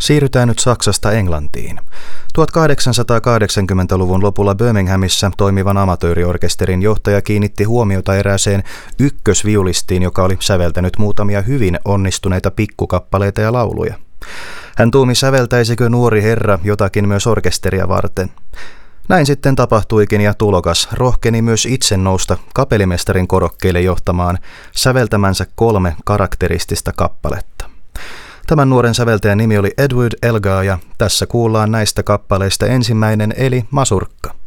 Siirrytään nyt Saksasta Englantiin. 1880-luvun lopulla Birminghamissa toimivan amatööriorkesterin johtaja kiinnitti huomiota erääseen ykkösviulistiin, joka oli säveltänyt muutamia hyvin onnistuneita pikkukappaleita ja lauluja. Hän tuumi, säveltäisikö nuori herra jotakin myös orkesteria varten. Näin sitten tapahtuikin, ja tulokas rohkeni myös itse nousta kapellimestarin korokkeelle johtamaan säveltämänsä 3 karakteristista kappaletta. Tämän nuoren säveltäjän nimi oli Edward Elgar, ja tässä kuullaan näistä kappaleista ensimmäinen eli Masurkka.